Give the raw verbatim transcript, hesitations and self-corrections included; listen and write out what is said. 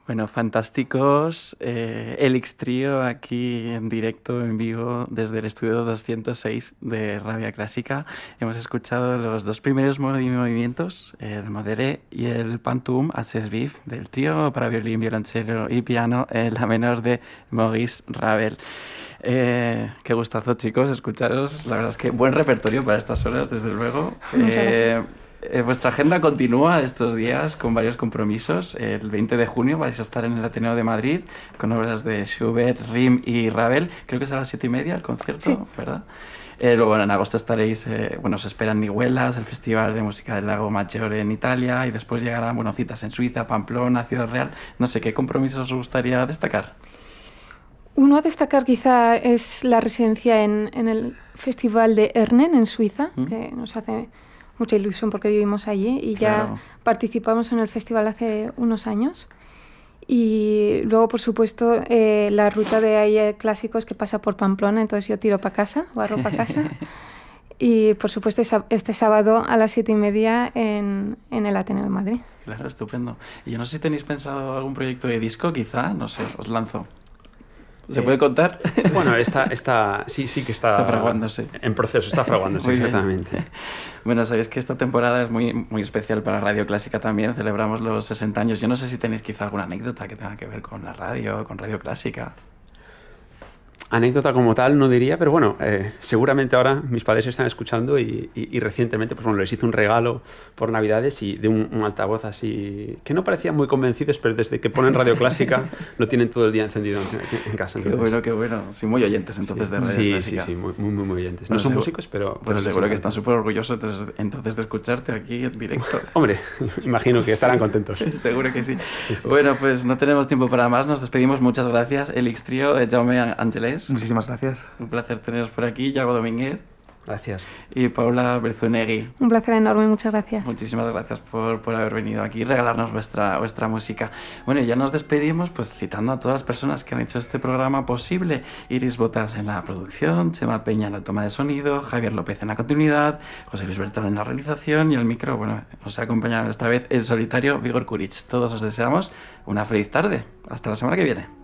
Bueno, fantásticos. Eh, Elix Trío aquí en directo, en vivo, desde el estudio doscientos seis de Radio Clásica. Hemos escuchado los dos primeros movimientos, el Modéré y el Pantoum Access Vive del trío para violín, violonchelo y piano, en la menor de Maurice Ravel. Eh, qué gustazo, chicos, escucharos. La verdad es que buen repertorio para estas horas, desde luego. Muchas Eh, gracias. Eh, vuestra agenda continúa estos días con varios compromisos. El veinte de junio vais a estar en el Ateneo de Madrid con obras de Schubert, Riem y Ravel. Creo que es a las siete y media el concierto, Sí. ¿verdad? Eh, luego en agosto estaréis, eh, bueno, os esperan Nihuelas, el Festival de Música del Lago Maggiore en Italia, y después llegarán, bueno, citas en Suiza, Pamplona, Ciudad Real. No sé, ¿qué compromisos os gustaría destacar? Uno a destacar quizá es la residencia en, en el Festival de Ernen, en Suiza, ¿Mm? que nos hace mucha ilusión porque vivimos allí y Claro. ya participamos en el festival hace unos años. Y luego, por supuesto, eh, la ruta de ahí clásicos que pasa por Pamplona, entonces yo tiro para casa, barro para casa. Y, por supuesto, esa- este sábado a las siete y media en, en el Ateneo de Madrid. Claro, estupendo. Y yo no sé si tenéis pensado algún proyecto de disco, quizá, no sé, os lanzo. ¿Se Eh, puede contar? Bueno, está, está, sí, sí que está, Está fraguándose. en proceso, está fraguándose, Muy bien. exactamente. Bueno, sabéis que esta temporada es muy, muy especial para Radio Clásica también. Celebramos los sesenta años. Yo no sé si tenéis quizá alguna anécdota que tenga que ver con la radio, con Radio Clásica. Anécdota como tal no diría, pero bueno, eh, seguramente ahora mis padres están escuchando y, y- y recientemente pues bueno, les hice un regalo por Navidades y de un, un altavoz así que no parecían muy convencidos, pero desde que ponen Radio Clásica lo tienen todo el día encendido en, en casa. Qué entonces- bueno, qué bueno. Sí, muy oyentes entonces de Radio sí, Clásica. sí, sí, muy, muy, muy oyentes. No Bueno, son segu- músicos, pero... Bueno, pero les seguro que encanta. están súper orgullosos entonces, entonces de escucharte aquí en directo. Hombre, imagino que estarán contentos. Seguro que sí. Sí, sí. Bueno, pues no tenemos tiempo para más. Nos despedimos. Muchas gracias. Elix Trío, eh, Jaume Ángeles. Muchísimas gracias. Un placer teneros por aquí. Yago Domínguez Gracias. y Paula Berzunegui. Un placer enorme, muchas gracias. Muchísimas gracias por, por haber venido aquí y regalarnos vuestra, vuestra música. Bueno, y ya nos despedimos pues citando a todas las personas que han hecho este programa posible. Iris Botas en la producción, Chema Peña en la toma de sonido, Javier López en la continuidad, José Luis Bertrán en la realización y al micro, bueno, nos ha acompañado esta vez el solitario Vigor Kurich. Todos os deseamos una feliz tarde. Hasta la semana que viene.